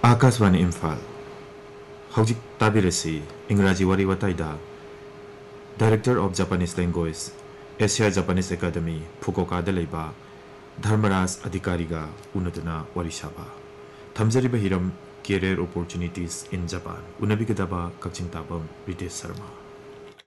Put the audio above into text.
आकाशवाणी इम्फाल हौजिक ताबिरसी इंग्राजी वारी वताइदा director of Japanese language Asia Japanese academy फुकुओकादा लेबा धर्मराज अधिकारीगा उनदुना वारी साबा थमजरिबा Hiram career opportunities in Japan उनबिगदबा Kakching Tabam Ritesh Sharma.